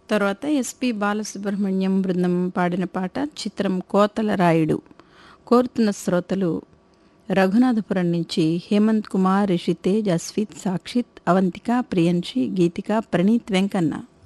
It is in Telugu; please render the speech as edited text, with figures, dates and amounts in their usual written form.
తర్వాత ఎస్పి బాలసుబ్రహ్మణ్యం బృందం పాడిన పాట చిత్రం కోతల రాయుడు. కోరుతున్న శ్రోతలు రఘునాథపురం నుంచి హేమంత్ కుమార్, రిషితేజ్, అస్విత్, సాక్షిత్, అవంతిక, ప్రియంశి, గీతిక, ప్రణీత్, వెంకన్న.